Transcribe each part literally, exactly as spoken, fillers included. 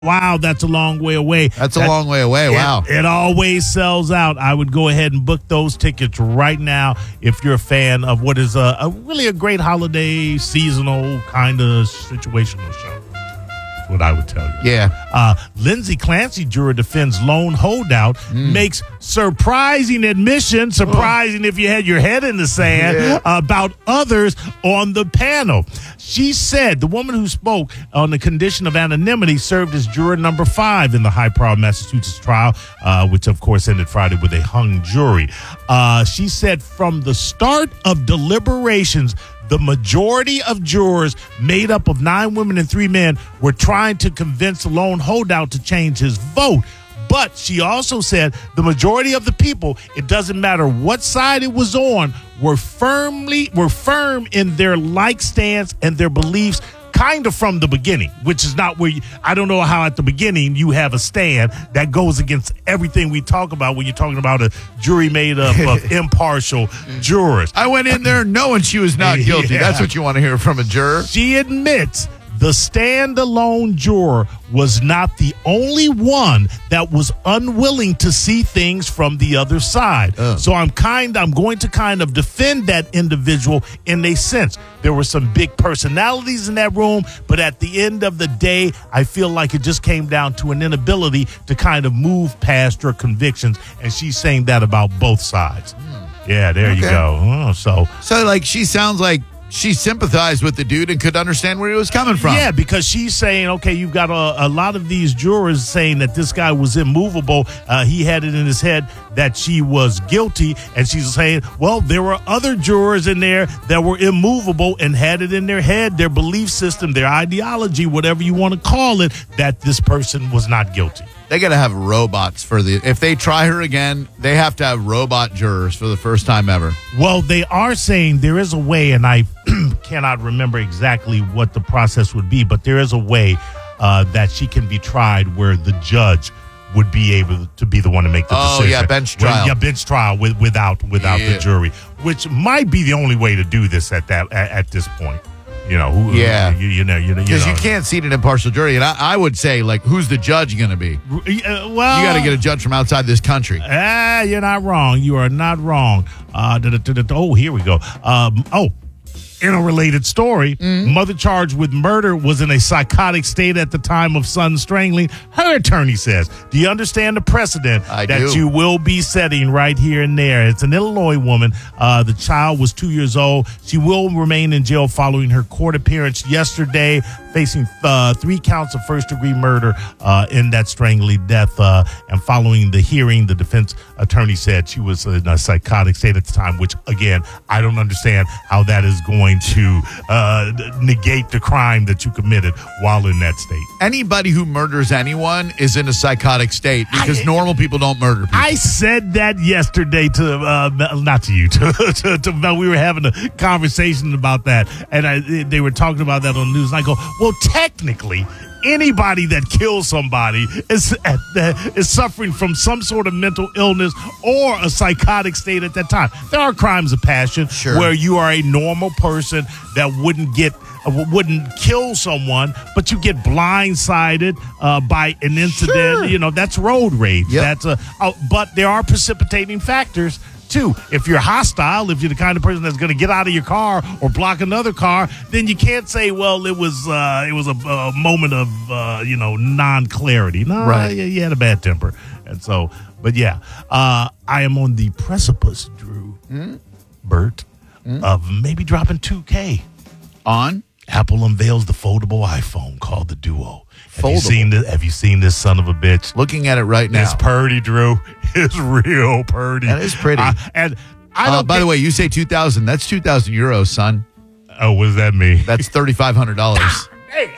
Wow, that's a long way away. That's that, a long way away. It, wow. It always sells out. I would go ahead and book those tickets right now if you're a fan of what is a, a really a great holiday, seasonal kind of situational show. That's what I would tell you. Yeah. Uh, Lindsay Clancy juror defends lone holdout, mm. makes surprising admission, surprising oh. if you had your head in the sand, yeah. about others on the panel. She said the woman who spoke on the condition of anonymity served as juror number five in the high-profile Massachusetts trial, uh, which, of course, ended Friday with a hung jury. Uh, she said from the start of deliberations, the majority of jurors, made up of nine women and three men, were trying to convince the lone holdout to change his vote. But she also said the majority of the people, it doesn't matter what side it was on, were firmly were firm in their like stance and their beliefs kind of from the beginning, which is not where you, I don't know how at the beginning you have a stand that goes against everything we talk about when you're talking about a jury made up of impartial jurors. I went in there knowing she was not guilty. Yeah. That's what you want to hear from a juror. She admits the standalone juror was not the only one that was unwilling to see things from the other side. Uh. So I'm kind I'm going to kind of defend that individual in a sense. There were some big personalities in that room, but at the end of the day, I feel like it just came down to an inability to kind of move past her convictions, and she's saying that about both sides. Mm. Yeah, there okay. you go. Oh, so So like she sounds like she sympathized with the dude and could understand where he was coming from. Yeah, because she's saying, okay, you've got a, a lot of these jurors saying that this guy was immovable. Uh, he had it in his head that she was guilty. And she's saying, well, there were other jurors in there that were immovable and had it in their head, their belief system, their ideology, whatever you want to call it, that this person was not guilty. They got to have robots for the, if they try her again, they have to have robot jurors for the first time ever. Well, they are saying there is a way, and I cannot remember exactly what the process would be, but there is a way uh, that she can be tried where the judge would be able to be the one to make the oh, decision. Oh, yeah, bench trial. When, yeah, bench trial with, without without yeah. the jury, which might be the only way to do this at that at, at this point. You know, who, yeah, you, you know, you know, because you, you can't seat an impartial jury, and I, I would say, like, who's the judge going to be? Uh, well, you got to get a judge from outside this country. Ah, you're not wrong. You are not wrong. Uh, da, da, da, da, oh, here we go. Um, oh. In a related story, mm-hmm. mother charged with murder was in a psychotic state at the time of son strangling. Her attorney says, do you understand the precedent I that do. you will be setting right here and there? It's an Illinois woman. Uh, the child was two years old. She will remain in jail following her court appearance yesterday, facing uh, three counts of first-degree murder uh, in that strangling death. Uh, and following the hearing, the defense attorney said she was in a psychotic state at the time, which, again, I don't understand how that is going to uh, negate the crime that you committed while in that state. Anybody who murders anyone is in a psychotic state because I, normal people don't murder people. I said that yesterday to, uh, not to you, to, to, to, we were having a conversation about that, and I, they were talking about that on the news, and I go, well, technically, anybody that kills somebody is is suffering from some sort of mental illness or a psychotic state at that time. There are crimes of passion sure. where you are a normal person that wouldn't get uh, wouldn't kill someone, but you get blindsided uh, by an incident. Sure. You know, that's road rage. Yep. That's a. Uh, but there are precipitating factors too. If you're hostile, if you're the kind of person that's going to get out of your car or block another car, then you can't say, well, it was uh, it was a, a moment of, uh, you know, non-clarity. No, right. you, you had a bad temper. And so, but yeah, uh, I am on the precipice, Drew, mm? Bert, mm? of maybe dropping two K. On? Apple unveils the foldable iPhone called the Duo. Have Foldable. you seen this? Have you seen this son of a bitch? Looking at it right now. It's purdy, Drew. It's real purdy. That is pretty. Uh, and I don't. Uh, by get, the way, you say two thousand. That's two thousand euros, son. Oh, what does that mean? That's thirty five hundred dollars. Hey.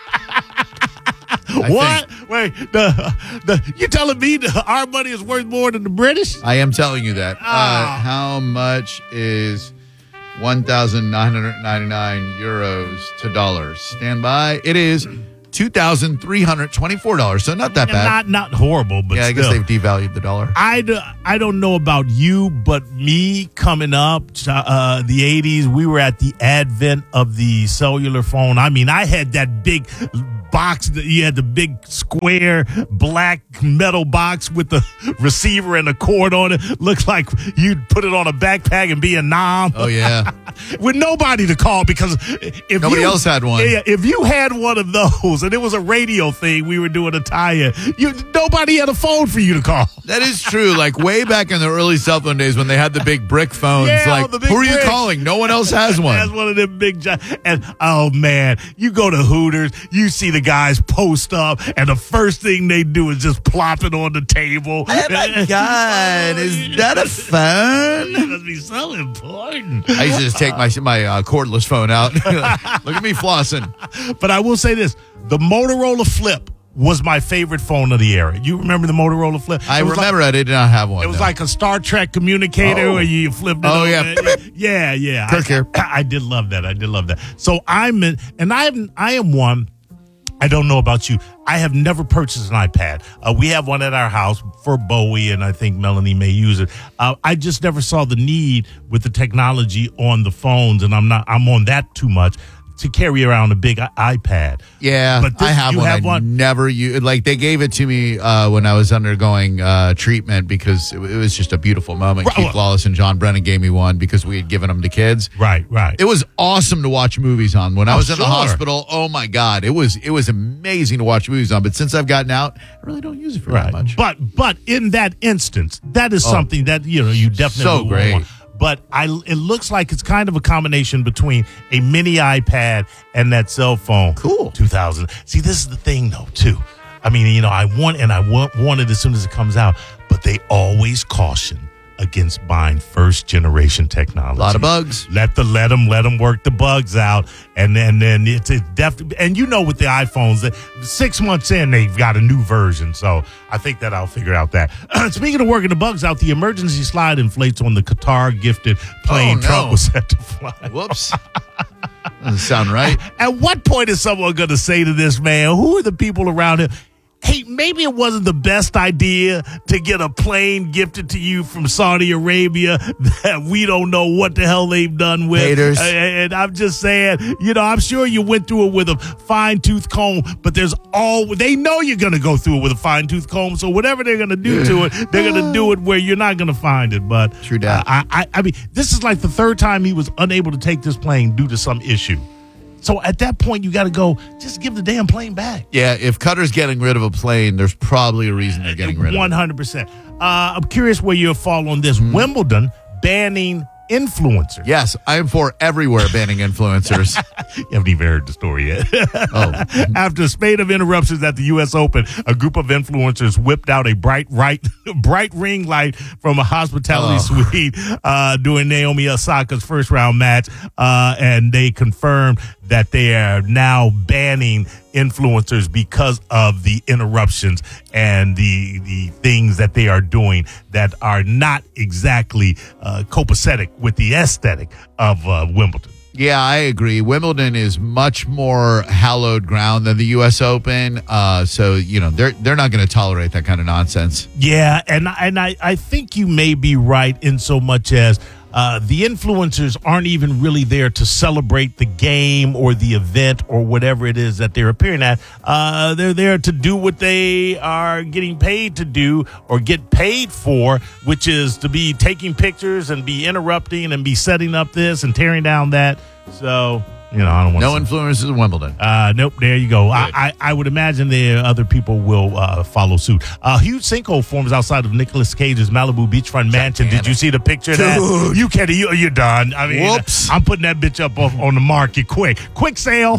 What? Wait, the the you telling me the, our money is worth more than the British? I am telling you that. Oh. Uh, how much is one thousand nine hundred ninety nine euros to dollars? Stand by. It is two thousand three hundred twenty-four dollars, so not that bad. Not not horrible, but yeah, I still. guess they've devalued the dollar. I, do, I don't know about you, but me coming up, uh, the eighties, we were at the advent of the cellular phone. I mean, I had that big box. That you had the big square black metal box with the receiver and the cord on it. Looked like you'd put it on a backpack and be a nom. Oh, yeah. With nobody to call because if Nobody you, else had one. Yeah, if you had one of those and it was a radio thing, we were doing a tie-in. You nobody had a phone for you to call. That is true. Like way back in the early cell phone days when they had the big brick phones. Yeah, like, the big who are you brick. calling? No one else has one. That's one of them big gi- and oh man, you go to Hooters, you see the guys post up, and the first thing they do is just plop it on the table. Oh my God, is that a phone? That must be so important. I used to just take my my uh, cordless phone out. Look at me flossing. But I will say this: the Motorola Flip was my favorite phone of the era. You remember the Motorola Flip? I It was remember like, I did not have one. it was no. like a Star Trek communicator Oh. where you flipped it Oh, over. yeah. Beep, beep. Yeah, yeah. Kirk I, here. I, I did love that. I did love that. So I'm in, and I'm I am one. I don't know about you. I have never purchased an iPad. Uh, we have one at our house for Bowie, and I think Melanie may use it. Uh, I just never saw the need with the technology on the phones, and I'm not. I'm on that too much to carry around a big i- iPad. Yeah, But this- I have you one. have I one? never used. Like they gave it to me uh, when I was undergoing uh, treatment because it, it was just a beautiful moment. Right. Keith Lawless and John Brennan gave me one because we had given them to kids. Right, right. It was awesome to watch movies on. When I Oh, was in the sure. hospital, oh my God, it was it was amazing to watch movies on. But since I've gotten out, I really don't use it for that Right. much. But but in that instance, that is something that you know you definitely so will great. want. But I, it looks like it's kind of a combination between a mini iPad and that cell phone. Cool. two thousand. See, this is the thing, though, too. I mean, you know, I want and I want, want it as soon as it comes out, but they always caution against buying first generation technology. A lot of bugs. Let the let them let them work the bugs out, and then then it's a definitely. And you know, with the iPhones, that six months in they've got a new version. So I think that I'll figure out that. Speaking of working the bugs out, the emergency slide inflates on the Qatar gifted plane Oh, no. Trump was set to fly. Whoops. Doesn't sound right. At what point is someone going to say to this man, who are the people around him? Hey, maybe it wasn't the best idea to get a plane gifted to you from Saudi Arabia that we don't know what the hell they've done with. Haters. And, and I'm just saying, you know, I'm sure you went through it with a fine tooth comb, but there's all, they know you're going to go through it with a fine tooth comb. So whatever they're going to do to it, they're going to do it where you're not going to find it. But True that. I, I, I mean, this is like the third time he was unable to take this plane due to some issue. So at that point, you got to go, just give the damn plane back. Yeah, if Qatar's getting rid of a plane, there's probably a reason they're getting rid of one it. hundred percent. Uh, I'm curious where you'll fall on this. Mm-hmm. Wimbledon banning influencers. Yes, I am for everywhere banning influencers. You haven't even heard the story yet. Oh. After a spate of interruptions at the U S Open, a group of influencers whipped out a bright right, bright ring light from a hospitality Oh. suite uh, during Naomi Osaka's first round match, uh, and they confirmed that they are now banning influencers because of the interruptions and the the things that they are doing that are not exactly uh, copacetic with the aesthetic of uh, Wimbledon. Yeah, I agree. Wimbledon is much more hallowed ground than the U S Open. Uh, so, you know, they're they're not going to tolerate that kind of nonsense. Yeah, and and I, I think you may be right in so much as uh, the influencers aren't even really there to celebrate the game or the event or whatever it is that they're appearing at. Uh, they're there to do what they are getting paid to do or get paid for, which is to be taking pictures and be interrupting and be setting up this and tearing down that. So, you know, I don't want No to. influencers in Wimbledon. Uh, nope, there you go. I, I, I would imagine there other people will uh, follow suit. A huge sinkhole forms outside of Nicolas Cage's Malibu beachfront mansion. Did you see the picture of that? Dude. You can't, you, you're done. I mean, Whoops. I'm putting that bitch up on, on the market quick. Quick sale.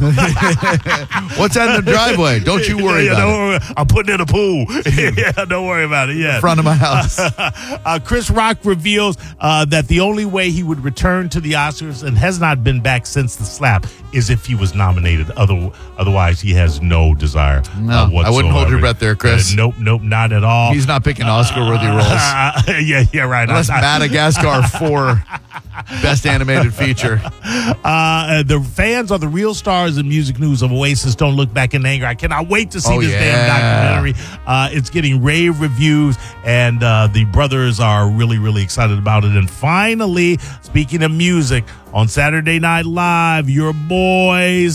What's that in the driveway? Don't you worry Yeah, about don't it. worry. I'm putting in a pool. Yeah, don't worry about it. Yeah. Front of my house. Uh, Chris Rock reveals uh, that the only way he would return to the Oscars and has not been back since the slap is if he was nominated. Other, otherwise, he has no desire. No, uh, I wouldn't hold your whatsoever. breath there, Chris. Uh, nope, nope, not at all. He's not picking Oscar-worthy roles. Uh, yeah, yeah, right. Unless I- I- Madagascar four, best animated feature. Uh, the fans are the real stars in music news of Oasis. Don't Look Back in Anger. I cannot wait to see Oh, this yeah. damn documentary. Uh, it's getting rave reviews, and uh, the brothers are really, really excited about it. And finally, speaking of music, on Saturday Night Live, your boys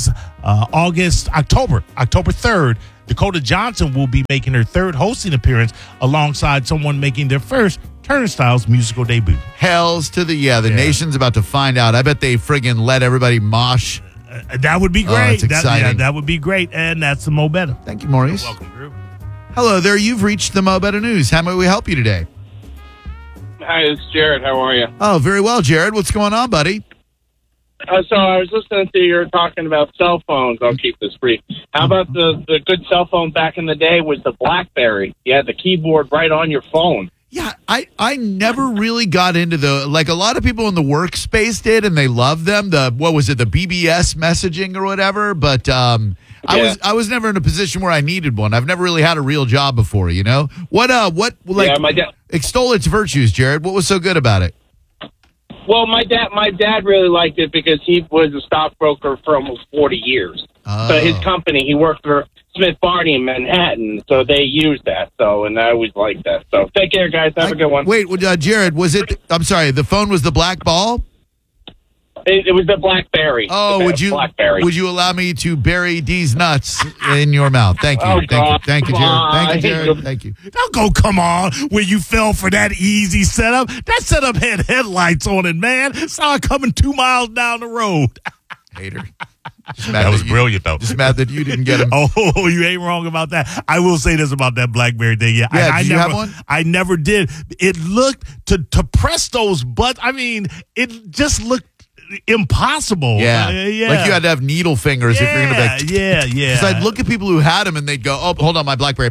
uh, August, October, October third, Dakota Johnson will be making her third hosting appearance alongside someone making their first Turnstiles musical debut. Hells to the yeah. The Yeah. nation's about to find out. I bet they friggin' let everybody mosh. Uh, that would be Oh, great. that's That, yeah, exciting. that would be great. And that's the Mo Better. Thank you, Maurice. Welcome, Drew. Hello there. You've reached the Mo Better News. How may we help you today? Hi, it's Jared. How are you? Oh, very well, Jared. What's going on, buddy? Uh, so I was listening to you were talking about cell phones. I'll keep this brief. How about the, the good cell phone back in the day was the BlackBerry? You had the keyboard right on your phone. Yeah, I, I never really got into the, like a lot of people in the workspace did, and they loved them. The, what was it, the B B S messaging or whatever, but um, I Yeah. was I was never in a position where I needed one. I've never really had a real job before, you know? What, uh, what, like, Yeah, my dad. extol its virtues, Jared. What was so good about it? Well, my dad, my dad really liked it because he was a stockbroker for almost forty years. Oh. So his company, he worked for Smith Barney in Manhattan, so they used that. So, and I always liked that. So, take care, guys. Have I- a good one. Wait, uh, Jared, was it, I'm sorry, the phone was the black ball? It, it was the BlackBerry. Oh, The would you BlackBerry. would you allow me to bury D's nuts in your mouth? Thank you, Oh, thank you, God. thank you, Come Jared. on. Thank you, Jared. Thank you. Don't go, come on, when you fell for that easy setup. That setup had headlights on it, man. Saw it coming two miles down the road. Hater. Just mad That was you- brilliant, though. Just mad that you didn't get him. Oh, you ain't wrong about that. I will say this about that BlackBerry thing. Yeah, Yeah, I, I did you never, have one? I never did. It looked to to press those buttons. I mean, it just looked impossible. Yeah. Uh, yeah. Like you had to have needle fingers if you're going to be like, yeah, yeah. because I'd look at people who had them and they'd go, oh, hold on, my BlackBerry.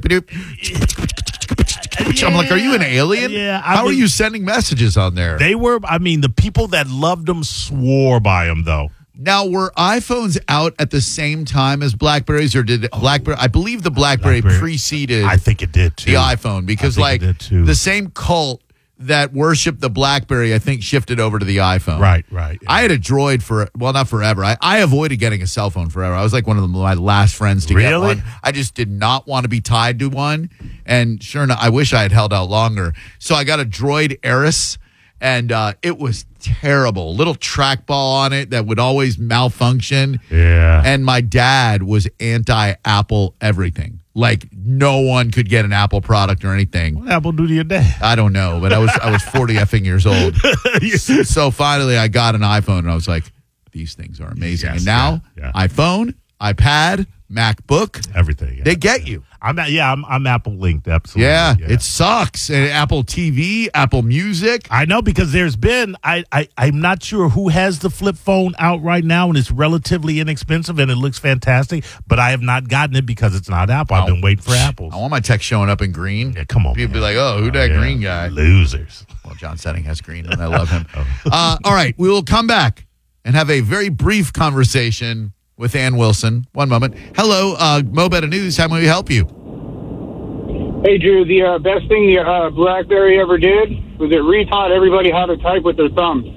I'm like, are you an alien? Yeah, I How are was- you sending messages on there? They were, I mean, the people that loved them swore by them, though. Now, were iPhones out at the same time as Blackberries, or did BlackBerry? I believe the BlackBerry, BlackBerry. preceded I think it did, too. the iPhone because, I like, think it did, too. the same cult that worshipped the BlackBerry, I think, shifted over to the iPhone. Right, right. I had a Droid for, well, not forever. I, I avoided getting a cell phone forever. I was like one of the, my last friends to get Really? one. I just did not want to be tied to one. And sure enough, I wish I had held out longer. So I got a Droid Aris, and uh, it was terrible. Little trackball on it that would always malfunction. Yeah. And my dad was anti-Apple everything. Like no one could get an Apple product or anything. What Apple do to your dad? I don't know, but I was I was forty effing years old. So finally I got an iPhone and I was like, these things are amazing. Yes, and now yeah, yeah. iPhone, iPad, MacBook, Everything. Yeah. they get you. I'm at, yeah, I'm, I'm Apple linked. Absolutely. Yeah, it sucks. And Apple T V, Apple Music. I know because there's been I, I I'm not sure who has the flip phone out right now, and it's relatively inexpensive and it looks fantastic, but I have not gotten it because it's not Apple. I've been waiting for Apples. I want my text showing up in green. Yeah, come on, People be man. like, oh, who that Yeah, green guy? Losers. Well, John Setting has green, and I love him. uh, all right, we will come back and have a very brief conversation with Ann Wilson. One moment. Hello, uh, Mo Better News. How may we help you? Hey, Drew, the uh, best thing the uh, BlackBerry ever did was it retaught everybody how to type with their thumbs.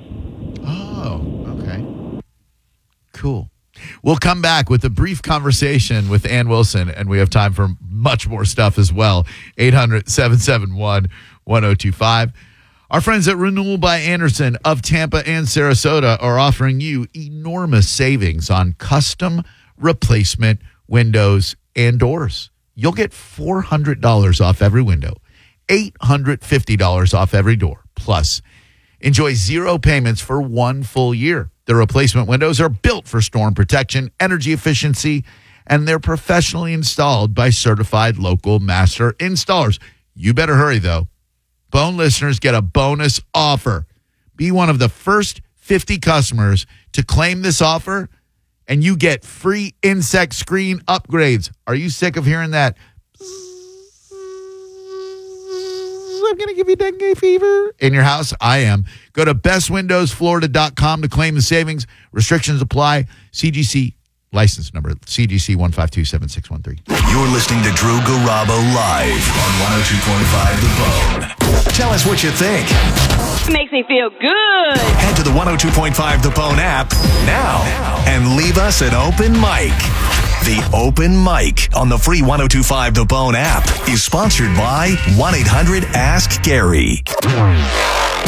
Oh, okay. Cool. We'll come back with a brief conversation with Ann Wilson, and we have time for much more stuff as well. eight hundred, seven seven one, one oh two five. Our friends at Renewal by Anderson of Tampa and Sarasota are offering you enormous savings on custom replacement windows and doors. You'll get four hundred dollars off every window, eight hundred fifty dollars off every door. Plus, enjoy zero payments for one full year. The replacement windows are built for storm protection, energy efficiency, and they're professionally installed by certified local master installers. You better hurry, though. Bone listeners get a bonus offer. Be one of the first fifty customers to claim this offer, and you get free insect screen upgrades. Are you sick of hearing that? I'm going to give you dengue fever in your house. I am. Go to best windows florida dot com to claim the savings. Restrictions apply. C G C license number C G C one five two seven six one three. You're listening to Drew Garabo live on one oh two point five The Bone. Tell us what you think. Makes me feel good. Head to the one oh two point five The Bone app now and leave us an open mic. The Open Mic on the free one oh two point five The Bone app is sponsored by one eight hundred ask Gary. Now,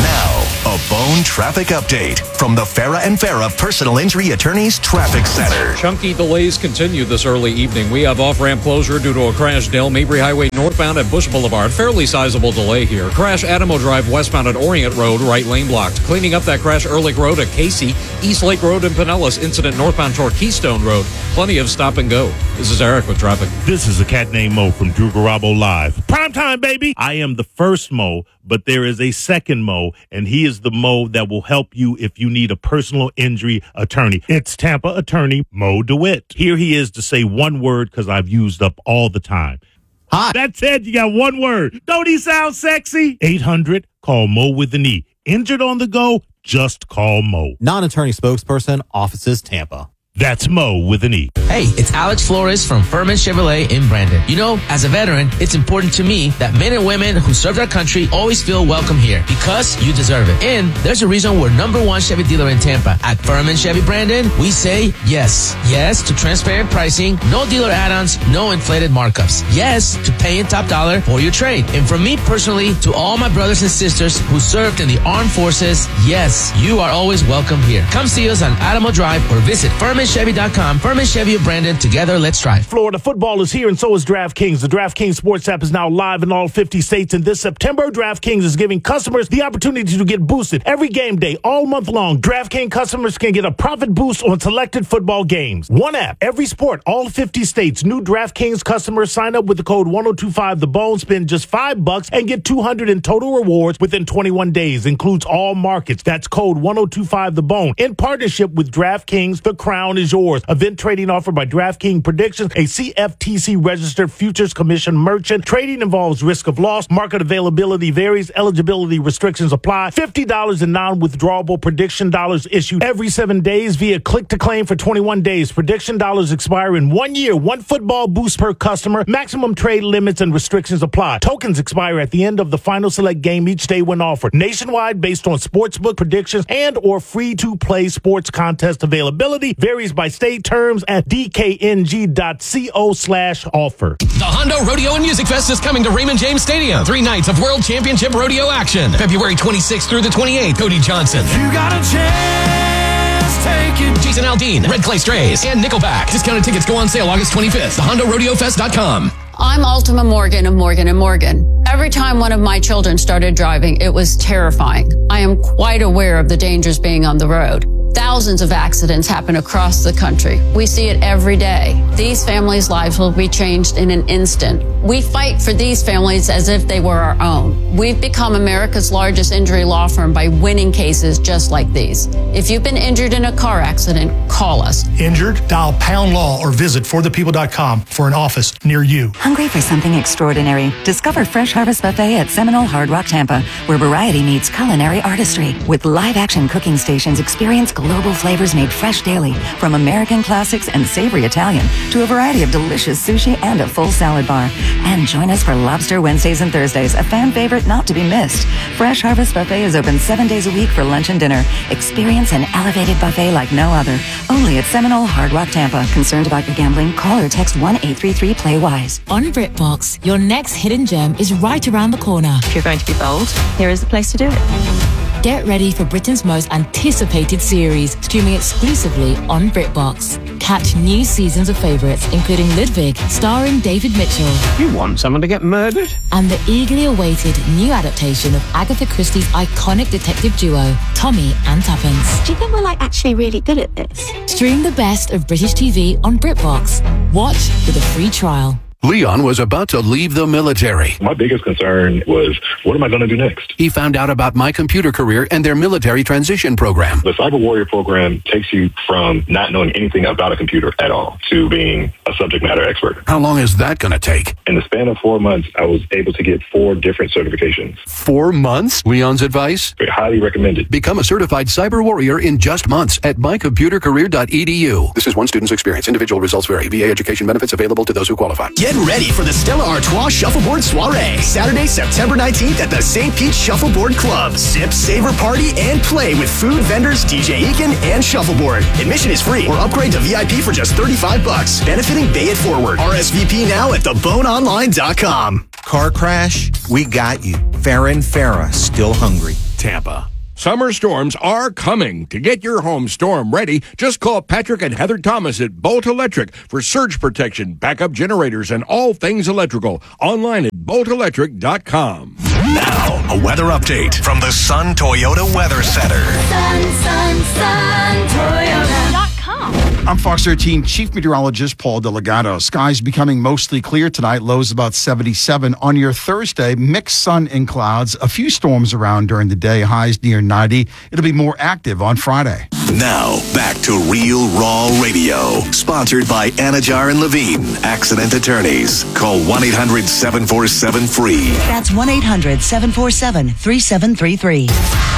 a Bone traffic update from the Farah and Farah Personal Injury Attorneys Traffic Center. Chunky delays continue this early evening. We have off-ramp closure due to a crash Dale Mabry Highway northbound at Bush Boulevard. Fairly sizable delay here. Crash Adamo Drive westbound at Orient Road, right lane blocked. Cleaning up that crash Ehrlich Road at Casey, East Lake Road and Pinellas. Incident northbound toward Keystone Road. Plenty of stop and go. This is Eric with traffic. This is a cat named Mo from Drew Garabo Live. Prime time, baby. I am the first Mo, but there is a second Mo, and he is the Mo that will help you if you need a personal injury attorney. It's Tampa attorney Mo DeWitt. Here he is to say one word because I've used up all the time. Hi. That's it. You got one word. Don't he sound sexy? eight hundred, call Mo with an E. Injured on the go? Just call Mo. Non-attorney spokesperson, offices Tampa. That's Mo with an E. Hey, it's Alex Flores from Furman Chevrolet in Brandon. You know, as a veteran, it's important to me that men and women who served our country always feel welcome here because you deserve it. And there's a reason we're number one Chevy dealer in Tampa. At Furman Chevy Brandon, we say yes. Yes to transparent pricing, no dealer add-ons, no inflated markups. Yes to paying top dollar for your trade. And from me personally to all my brothers and sisters who served in the armed forces, yes, you are always welcome here. Come see us on Adamo Drive or visit Furman Chevy dot com. Furman Chevy of Brandon. Together, let's drive. Florida football is here, and so is DraftKings. The DraftKings Sports app is now live in all fifty states, and this September, DraftKings is giving customers the opportunity to get boosted every game day, all month long. DraftKings customers can get a profit boost on selected football games. One app, every sport, all fifty states. New DraftKings customers sign up with the code one oh two five the bone, spend just five bucks, and get two hundred in total rewards within twenty-one days. Includes all markets. That's code one oh two five the bone. In partnership with DraftKings, the crown is yours. Event trading offered by DraftKings Predictions, a C F T C-registered futures commission merchant. Trading involves risk of loss. Market availability varies. Eligibility restrictions apply. fifty dollars in non-withdrawable prediction dollars issued every seven days via click-to-claim for twenty-one days. Prediction dollars expire in one year. One football boost per customer. Maximum trade limits and restrictions apply. Tokens expire at the end of the final select game each day when offered. Nationwide based on sportsbook predictions and or free-to-play sports contest availability. Varies by state. Terms at d k n g dot co slash offer. The Hondo Rodeo and Music Fest is coming to Raymond James Stadium. Three nights of World Championship Rodeo action. February twenty-sixth through the twenty-eighth. Cody Johnson. You got a chance, take it. Jason Aldean, Red Clay Strays, and Nickelback. Discounted tickets go on sale August twenty-fifth. the hondo rodeo fest dot com. I'm Ultima Morgan of Morgan and Morgan. Every time one of my children started driving, it was terrifying. I am quite aware of the dangers being on the road. Thousands of accidents happen across the country. We see it every day. These families' lives will be changed in an instant. We fight for these families as if they were our own. We've become America's largest injury law firm by winning cases just like these. If you've been injured in a car accident, call us. Injured? Dial Pound Law or visit for the people dot com for an office near you. Hungry for something extraordinary? Discover Fresh Harvest Buffet at Seminole Hard Rock Tampa, where variety meets culinary artistry. With live-action cooking stations, experience global flavors made fresh daily, from American classics and savory Italian to a variety of delicious sushi and a full salad bar. And join us for Lobster Wednesdays and Thursdays, a fan favorite not to be missed. Fresh Harvest Buffet is open seven days a week for lunch and dinner. Experience an elevated buffet like no other. Only at Seminole Hard Rock Tampa. Concerned about your gambling? Call or text one eight three three play wise. On BritBox, your next hidden gem is right around the corner. If you're going to be bold, here is the place to do it. Get ready for Britain's most anticipated series, streaming exclusively on BritBox. Catch new seasons of favourites, including Ludwig, starring David Mitchell. You want someone to get murdered? And the eagerly awaited new adaptation of Agatha Christie's iconic detective duo, Tommy and Tuppence. Do you think we're like actually really good at this? Stream the best of British T V on BritBox. Watch with a free trial. Leon was about to leave the military. My biggest concern was, what am I going to do next? He found out about My Computer Career and their military transition program. The Cyber Warrior program takes you from not knowing anything about a computer at all to being a subject matter expert. How long is that going to take? In the span of four months, I was able to get four different certifications. Four months? Leon's advice? Very highly recommended. Become a certified Cyber Warrior in just months at my computer career dot e d u. This is one student's experience. Individual results vary. V A education benefits available to those who qualify. Get ready for the Stella Artois Shuffleboard Soiree, Saturday, September nineteenth at the Saint Pete Shuffleboard Club. Sip, savor, party, and play with food vendors, D J Eakin, and Shuffleboard. Admission is free or upgrade to V I P for just thirty-five bucks. Benefiting Bay It Forward. R S V P now at the bone online dot com. Car crash? We got you. Farah and Farah, still hungry. Tampa. Summer storms are coming. To get your home storm ready, just call Patrick and Heather Thomas at Bolt Electric for surge protection, backup generators, and all things electrical. Online at bolt electric dot com. Now, a weather update from the Sun Toyota Weather Center. Sun, sun, sun, Toyota dot com. I'm Fox thirteen Chief Meteorologist Paul Delgado. Skies becoming mostly clear tonight, lows about seventy-seven. On your Thursday, mixed sun and clouds, a few storms around during the day, highs near ninety. It'll be more active on Friday. Now, back to Real Raw Radio, sponsored by Anajar and Levine, accident attorneys. Call one eight hundred seven four seven free. That's one eight hundred seven four seven three seven three three.